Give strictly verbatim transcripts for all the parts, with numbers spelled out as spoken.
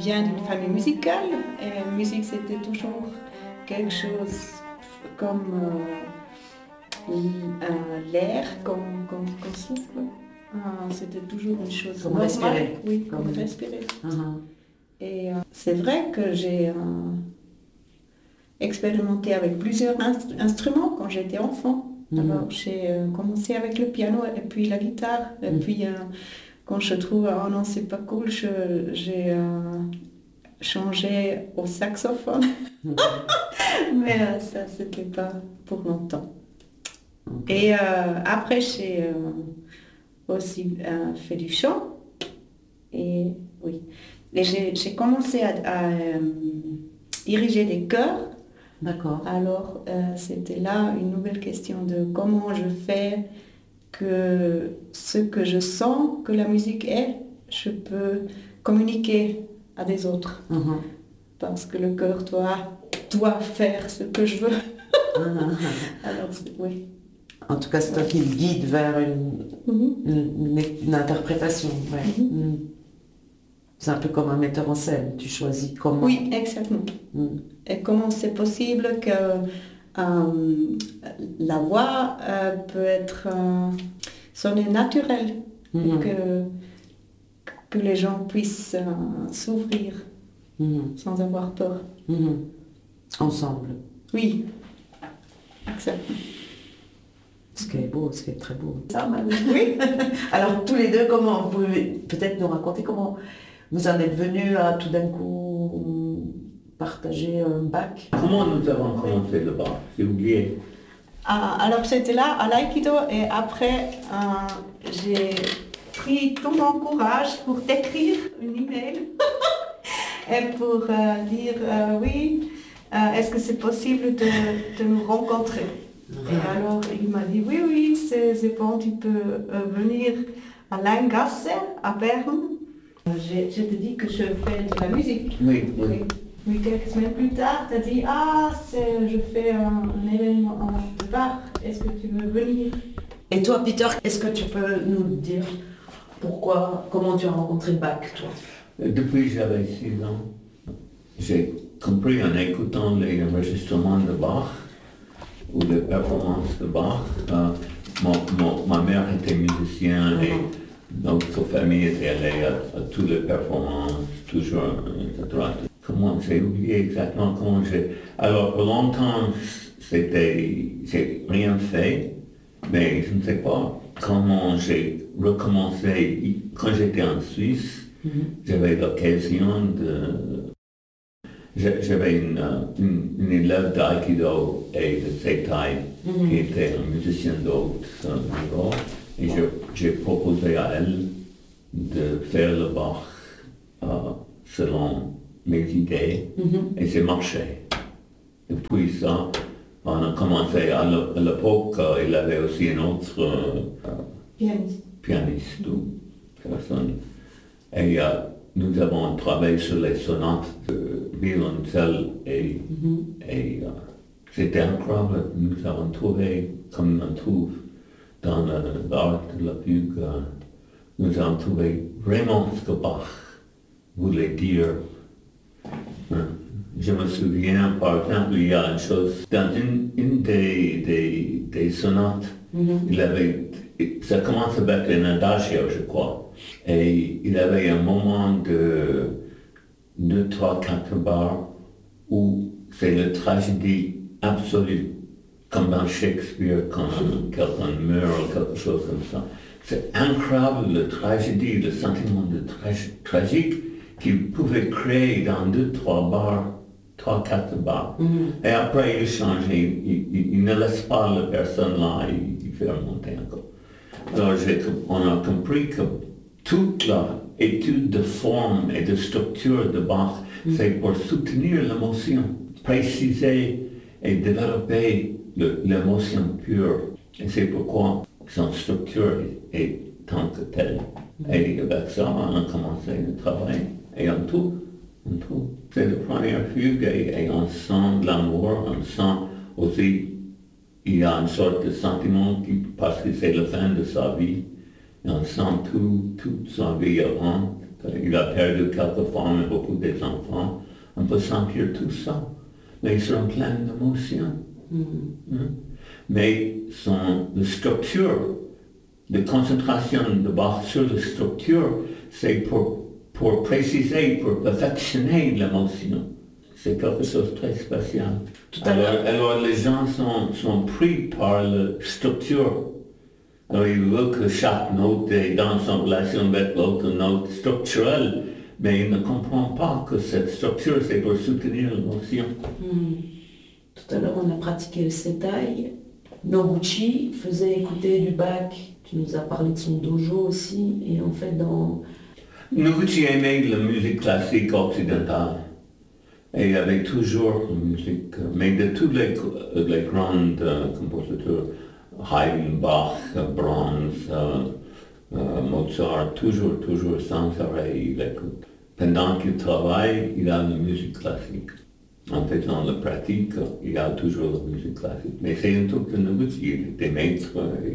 viens d'une famille musicale et la musique c'était toujours quelque chose comme euh, l'air qu'on qu'on, qu'on souffle. Ah, c'était toujours une chose comme normale. Respirer. Oui, comme, comme respirer. Uh-huh. Et euh, c'est vrai que j'ai euh, expérimenté avec plusieurs inst- instruments quand j'étais enfant. Mm-hmm. Alors j'ai euh, commencé avec le piano et puis la guitare. Et mm-hmm. puis euh, quand je trouve oh non c'est pas cool, je, j'ai euh, changé au saxophone. Mm-hmm. Mais euh, ça c'était pas pour longtemps. Okay. Et euh, après j'ai euh, aussi euh, fait du chant. Et oui. Et j'ai, j'ai commencé à, à euh, diriger des chœurs. D'accord. Alors, euh, c'était là une nouvelle question de comment je fais que ce que je sens que la musique est, je peux communiquer à des autres. Uh-huh. Parce que le chœur doit, doit faire ce que je veux. Uh-huh. Alors, oui. En tout cas, c'est toi qui le guide vers une, uh-huh. une, une, une interprétation. Ouais. Uh-huh. Mm. C'est un peu comme un metteur en scène, tu choisis comment... Oui, exactement. Mm. Et comment c'est possible que euh, la voix euh, peut être euh, sonner naturelle, mm-hmm. que, que les gens puissent euh, s'ouvrir mm-hmm. sans avoir peur. Mm-hmm. Ensemble. Oui, exactement. Ce qui est beau, ce qui est très beau. Ça, oui. Alors tous les deux, comment vous pouvez peut-être nous raconter comment vous en êtes venus à tout d'un coup partager un bac? Comment nous avons commencé le bac? J'ai oublié. Ah, alors j'étais là à l'aïkido et après euh, j'ai pris tout mon courage pour t'écrire une email et pour euh, dire euh, oui, euh, est-ce que c'est possible de, de nous rencontrer? Et alors il m'a dit oui, oui, c'est, c'est bon, tu peux euh, venir à Langasse, à Berne. Je, je te dis que je fais de la musique. Oui, oui. Oui, quelques semaines plus tard, tu as dit ah, c'est, je fais un, un événement de bar, est-ce que tu veux venir? Et toi, Peter, est-ce que tu peux nous dire pourquoi, comment tu as rencontré Bach, toi? Depuis que j'avais six ans, j'ai compris en écoutant les enregistrements de Bach ou les performances de Bach. Euh, mon, mon, ma mère était musicienne et notre famille était allée à, à toutes les performances, toujours, et cetera. Comment j'ai oublié exactement comment j'ai... Alors, pour longtemps, c'était... j'ai rien fait, mais je ne sais pas comment j'ai recommencé. Quand j'étais en Suisse, mm-hmm. j'avais l'occasion de... J'avais une, une, une élève d'aïkido et de setai mm-hmm. qui était un musicien d'autre niveau. Et je, j'ai proposé à elle de faire le Bach euh, selon mes idées, mm-hmm. et c'est marché. Depuis ça, on a commencé, à l'époque, euh, il avait aussi un autre euh, pianiste. pianiste ou personne. Et euh, nous avons travaillé sur les sonates de violoncelle et, mm-hmm. et euh, c'était incroyable. Nous avons trouvé, comme on trouve dans l'art de la fugue, euh, nous avons trouvé vraiment ce que Bach voulait dire. Je me souviens, par exemple, il y a une chose, dans une, une des, des, des sonates, mm-hmm. il avait, ça commence avec un adagio, je crois, et il avait un moment de deux, trois, quatre bars où c'est la tragédie absolue, comme dans Shakespeare, quand quelqu'un meurt ou quelque chose comme ça. C'est incroyable, la tragédie, le sentiment de tra- tragique qu'il pouvait créer dans deux, trois bars, trois, quatre bars. Mm-hmm. Et après, il change, il, il, il ne laisse pas la personne là, il, il fait remonter encore. Alors, j'ai, on a compris que toute l'étude de forme et de structure de Bach, mm-hmm. c'est pour soutenir l'émotion, préciser et développer le, l'émotion pure. Et c'est pourquoi son structure est, est tant que telle. Mm-hmm. Et avec ça, on a commencé le travail. Et en tout, en tout, c'est la première fugue et, et on sent de l'amour, on sent aussi, il y a une sorte de sentiment qui, parce que c'est la fin de sa vie, et on sent tout, toute sa vie avant, il a perdu quelques femmes et beaucoup des enfants. On peut sentir tout ça. Mais ils sont pleins d'émotions. Mm-hmm. Hein? Mais son, la structure, la concentration de Bach sur la structure, c'est pour, pour préciser, pour perfectionner l'émotion. C'est quelque chose de très spécial. Alors, alors les gens sont, sont pris par la structure. Alors ils veulent que chaque note est dans son relation avec l'autre note structurelle, mais ils ne comprennent pas que cette structure, c'est pour soutenir l'émotion. Mm. Tout à l'heure, on a pratiqué le setai. Noguchi faisait écouter du Bach. Tu nous as parlé de son dojo aussi. Et en fait, dans... Noguchi aimait la musique classique occidentale. Et il y avait toujours la musique, mais de tous les, les grands euh, compositeurs, Haydn, Bach, Brahms, euh, euh, Mozart, toujours, toujours sans arrêt, il écoute. Pendant qu'il travaille, il a la musique classique. En faisant la pratique, il y a toujours la musique classique. Mais c'est un truc de Noguchi, il était maître,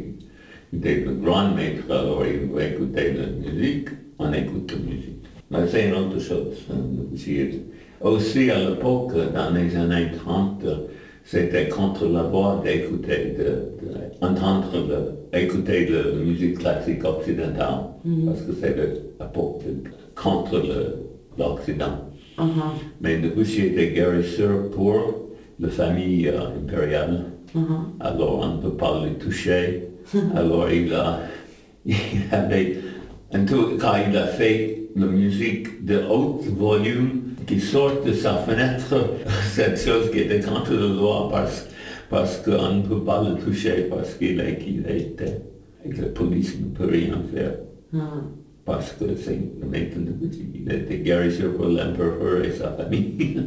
il était le grand maître, alors il veut écouter la musique, on écoute la musique. Mais c'est une autre chose, Noguchi. Aussi, à l'époque, dans les années trente, c'était contre la voie d'écouter, d'entendre, de, écouter la musique classique occidentale, mm-hmm. parce que c'est l'époque contre l'Occident. Uh-huh. Mais Noguchi était guérisseur pour la famille euh, impériale, uh-huh. alors on ne peut pas le toucher. Alors il, a, il avait, en tout cas, il a fait la musique de haut volume qui sort de sa fenêtre, cette chose qui était contre la loi parce, parce qu'on ne peut pas le toucher, parce qu'il est qu'il était, et que la police ne peut rien faire. Uh-huh. Parce que c'est le maître de Noguchi, il était guérisseur pour l'empereur et sa famille.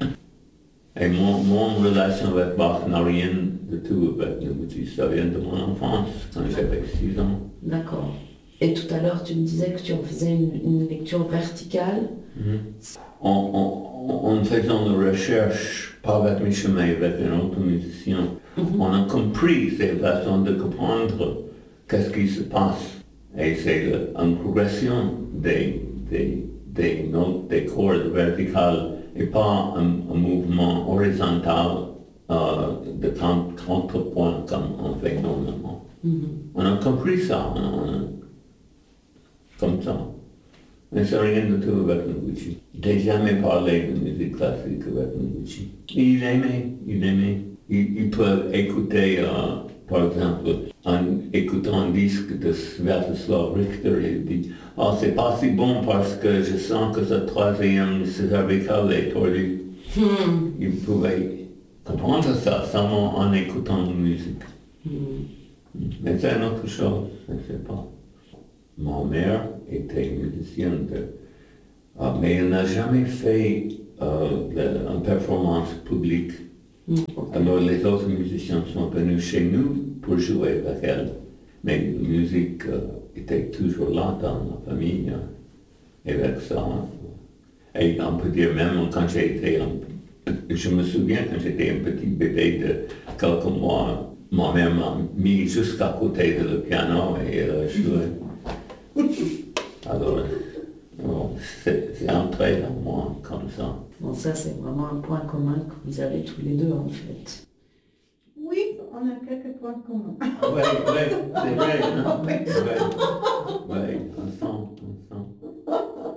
Et mon, mon relation avec Bach n'a rien de tout avec Noguchi, ça vient de mon enfance, quand j'avais six ans. D'accord. Et tout à l'heure, tu me disais que tu en faisais une, une lecture verticale. Mm-hmm. En, en, en faisant la recherche, pas avec mes chemins, avec un autre musicien, mm-hmm. on a compris ces façons de comprendre qu'est-ce qui se passe. Et c'est une progression des, des, des notes, des cordes verticales, et pas un, un mouvement horizontal euh, de contrepoint comme on fait normalement. Mm-hmm. On a compris ça, on a, comme ça. Mais c'est rien de tout avec Noguchi. Je n'ai jamais parlé de musique classique avec Noguchi. Il aimait, il aimait. Il, il peut écouter, euh, par exemple, en écoutant un disque de Sviatoslav Richter, il dit « Oh, c'est pas si bon parce que je sens que ce troisième cervical est tordu. Hmm. » Il pouvait comprendre ça seulement en écoutant la musique. Hmm. Mais c'est une autre chose, je ne sais pas. Ma mère était musicienne, de, euh, mais elle n'a jamais fait euh, de, une performance publique. Mm, okay. Alors les autres musiciens sont venus chez nous pour jouer avec elle. Mais la musique euh, était toujours là dans la famille, euh, avec ça. Et on peut dire même quand j'étais, je me souviens quand j'étais un petit bébé de quelques mois, ma mère m'a mis jusqu'à côté de le piano et elle a joué. Alors, bon, c'est, c'est entré dans moi comme ça. Bon, ça c'est vraiment un point commun que vous avez tous les deux en fait. Oui, on a quelques points communs. Oui, oui, c'est vrai. Hein? Oui, oui, ensemble, ensemble.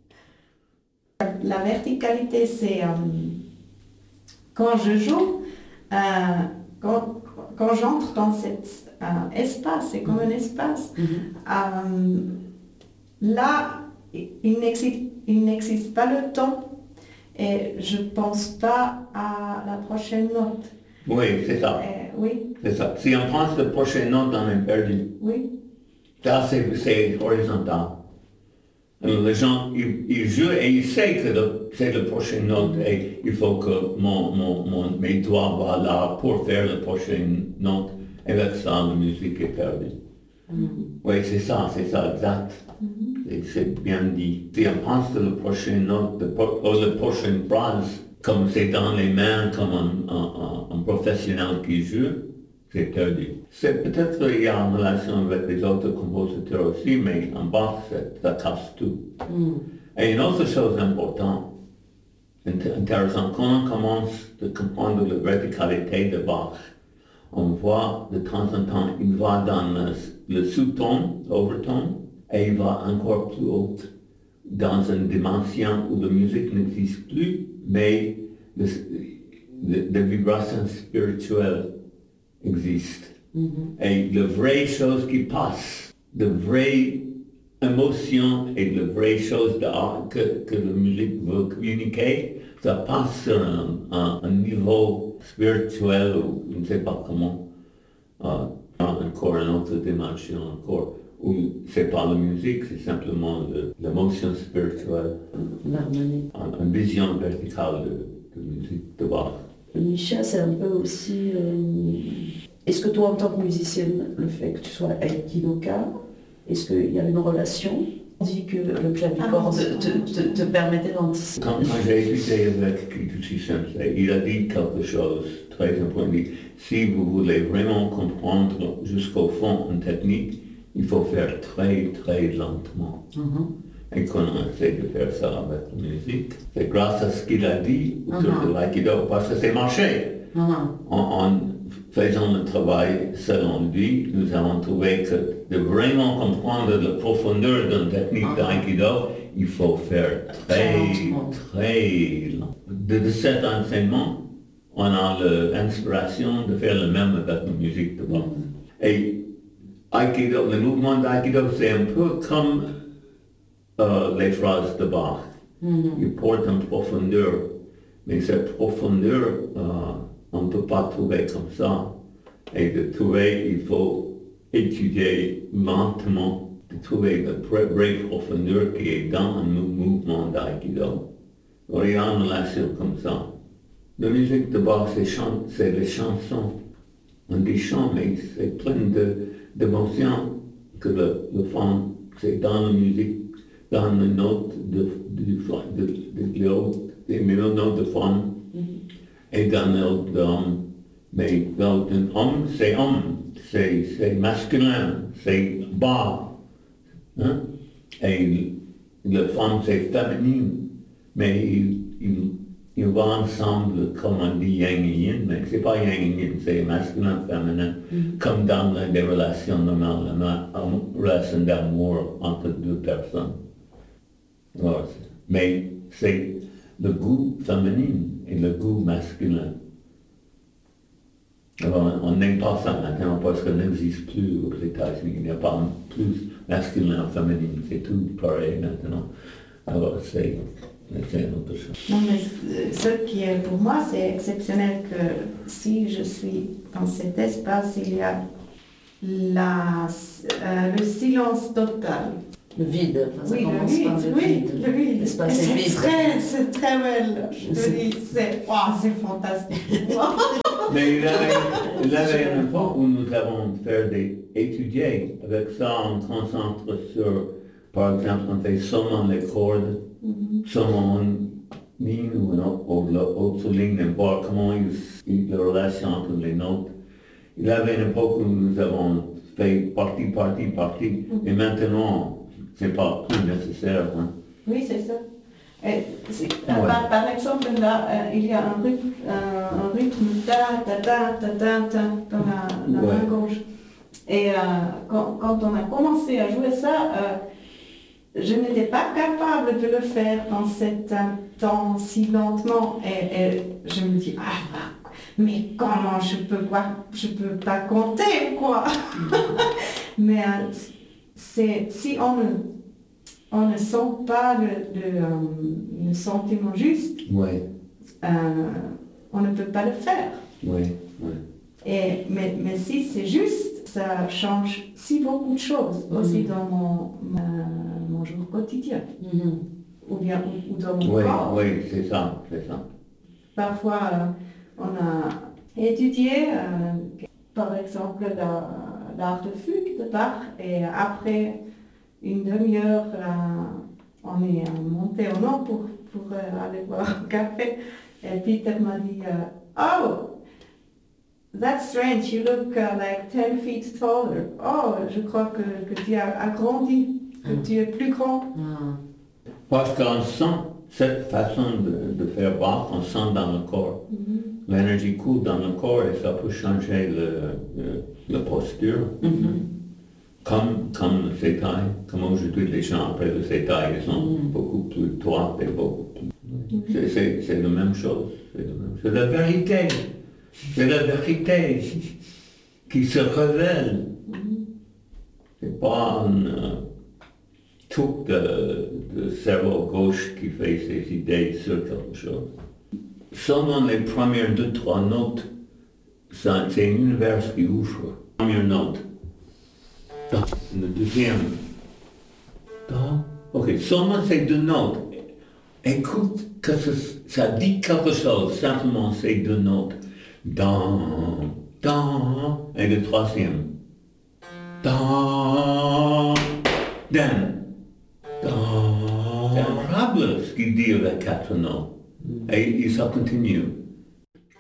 La verticalité, c'est euh, quand je joue, euh, quand, quand j'entre dans cet euh, espace, c'est comme un espace. Mm-hmm. Euh, là, il n'existe, il n'existe pas le temps et je ne pense pas à la prochaine note. Oui, c'est ça. Euh, oui. C'est ça. Si on pense à la prochaine note, on est perdu. Oui. Ça, c'est, c'est horizontal. Alors, les gens, ils, ils jouent et ils savent que le, c'est la prochaine note et il faut que mon, mon, mon, mes doigts vont là pour faire la prochaine note. Et avec ça, la musique est perdue. Mm-hmm. Oui, c'est ça, c'est ça, exact. Mm-hmm. Et c'est bien dit. Si on pense à la prochaine note, de, ou la prochaine phrase, comme c'est dans les mains comme un, un, un, un professionnel qui joue, c'est perdu. C'est peut-être qu'il y a une relation avec les autres compositeurs aussi, mais en Bach, ça casse tout. Mm. Et une autre chose importante, intéressante, quand on commence à comprendre la verticalité de Bach, on voit de temps en temps, il va dans le, le sous-ton, l'overtone, et il va encore plus haut dans une dimension où la musique n'existe plus, mais les vibrations spirituelles existent. Mm-hmm. Et la vraie chose qui passe, la vraie émotion et la vraie chose de, que, que la musique veut communiquer, ça passe sur un, un, un niveau spirituel, ou je ne sais pas comment, euh, encore une autre dimension encore, où c'est pas la musique, c'est simplement le, l'émotion spirituelle, l'harmonie, une, une vision verticale de, de musique de Bach. Micha, c'est un peu aussi... Euh, est-ce que toi, en tant que musicienne, le fait que tu sois aikidoka, est-ce qu'il y a une relation? On dit que le clavicorde ah, te, te, te permettait d'anticiper. Quand, quand j'ai écouté avec Kikuchi Sensei, il a dit quelque chose très important. Il dit, si vous voulez vraiment comprendre jusqu'au fond une technique, il faut faire très très lentement. Mm-hmm. Et quand on essaie de faire ça avec la musique, c'est grâce à ce qu'il a dit autour mm-hmm. de l'aïkido, parce que c'est marché. Mm-hmm. En, en faisant le travail selon lui, nous avons trouvé que de vraiment comprendre la profondeur d'une technique mm-hmm. d'aïkido, il faut faire très très lent. De, de cet enseignement, on a l'inspiration de faire le même avec la musique de Bach. Mm-hmm. Et Aikido, le mouvement d'Aikido, c'est un peu comme euh, les phrases de Bach. Mm-hmm. Il porte une profondeur, mais cette profondeur, euh, on ne peut pas trouver comme ça. Et de trouver, il faut étudier lentement, de trouver la vraie profondeur qui est dans un mouvement d'Aikido. Il y a une relation comme ça. La musique de Bach, c'est, chan- c'est les chansons. On dit chant, mais c'est plein de d'émotions que le, le femme, c'est dans la musique, dans les notes de, de, de, de, de, des notes de femme, mm-hmm. et dans les notes d'homme. Mais dans un homme, c'est homme, c'est, c'est masculin, c'est bas. Hein? Et la femme, c'est féminine. Mais il, il, ils vont ensemble, comme on dit yang et yin, mais c'est pas yang et yin, c'est masculin, féminin, mm-hmm. comme dans les relations normales, une relation d'amour entre deux personnes. Alors, mais c'est le goût féminin et le goût masculin. Alors, on n'aime pas ça maintenant parce que ça n'existe plus aux États-Unis. Il n'y a pas plus masculin ou féminin, c'est tout pareil maintenant. Alors, c'est... C'est une autre chose. Non, mais ce qui est pour moi, c'est exceptionnel que si je suis dans cet espace, il y a la, euh, le silence total. Le vide, enfin, oui, ça commence le vide, par le oui, vide. Le vide. L'espace est vide. Très, c'est très belle. Je te dis, c'est, wow, c'est fantastique. Mais il y avait, il y avait une époque où nous avons fait des étudier. Avec ça, on se concentre sur, par exemple, on fait seulement les cordes. Mm-hmm. Seulement une ligne ou une autre ligne, et voir comment il, la relation entre les notes. Il y avait une époque où nous avons fait partie, partie, partie, mm-hmm. et maintenant, c'est pas plus nécessaire. Hein. Oui, c'est ça. Et c'est, ouais. par, par exemple, là, euh, il y a un rythme, euh, un rythme ta, ta, ta, ta, ta, ta, dans la, la ouais. main gauche. Et euh, quand, quand on a commencé à jouer ça, euh, je n'étais pas capable de le faire dans cet temps si lentement et, et je me dis ah mais comment je peux pas je peux pas compter quoi. Mais euh, c'est si on ne on ne sent pas le, le, le sentiment juste, ouais. euh, on ne peut pas le faire. Ouais, ouais. Et mais mais si c'est juste, ça change si beaucoup de choses mm-hmm. aussi dans mon, mon, mon jour quotidien. Mm-hmm. Ou bien ou, ou dans mon oui, corps. Oui, c'est ça, c'est ça. Parfois, euh, on a étudié, euh, par exemple, la, l'art de fugue de Bach, et après une demi-heure, euh, on est monté au nom pour, pour euh, aller boire un café, et Peter m'a dit euh, « Oh, That's strange, you look uh, like ten feet taller. Oh, je crois que, que tu as agrandi, que Mm. tu es plus grand. Ah. Parce qu'on sent cette façon de, de faire barre, on sent dans le corps. Mhm. L'énergie coule dans le corps et ça peut changer le, le- la posture. Mhm. Comme, comme le sétail, comme aujourd'hui les gens après le sétail, ils sont Mm. beaucoup plus droits et beaucoup plus... C'est, c'est, c'est la même chose, c'est la même chose. C'est la vérité, c'est la vérité qui se révèle. C'est pas un euh, truc de, de cerveau gauche qui fait ses idées sur quelque chose. Seulement les premières deux, trois notes, ça, c'est un univers qui ouvre. Première note. Da. Le deuxième. Da. Ok, seulement ces deux notes. Écoute que ça, ça dit quelque chose, simplement ces deux notes. Da, da, et le troisième. Da, dan, da. C'est incroyable ce qu'il dit avec quatre notes. Et, et ça continue.